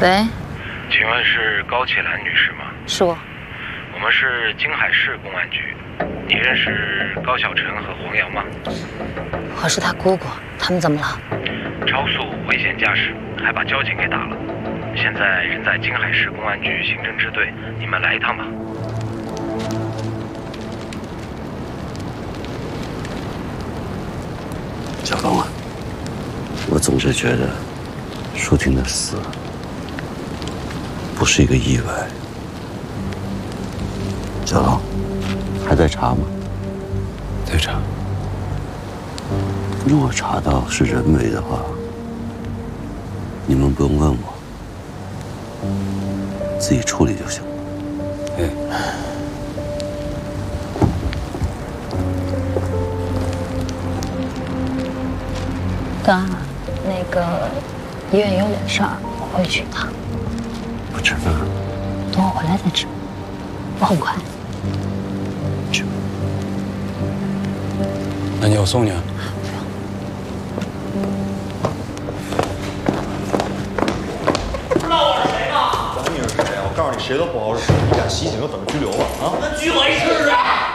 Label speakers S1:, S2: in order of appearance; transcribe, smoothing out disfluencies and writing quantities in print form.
S1: 喂，
S2: 请问是高启兰女士吗？
S1: 是我。
S2: 我们是京海市公安局，你认识高晓晨和黄瑶吗？
S1: 我是他姑姑，他们怎么了？
S2: 超速、危险驾驶，还把交警给打了。现在人在京海市公安局刑侦支队，你们来一趟吧。
S3: 小龙啊，我总是觉得舒婷的死不是一个意外。小龙，还在查吗？
S4: 在查。
S3: 如果查到是人为的话，你们不用问我，自己处理就行。
S4: 哎。
S1: 哥，那个医院有点事儿，我回去一趟。
S3: 不吃饭啊？
S1: 等我回来再吃，我很快。
S3: 去。
S4: 那你要我送你啊？
S5: 不知道我是谁吗？
S6: 管你是谁啊！我告诉你，谁都不好使，你敢袭警就等着拘留吧！啊！
S5: 那拘我一试试。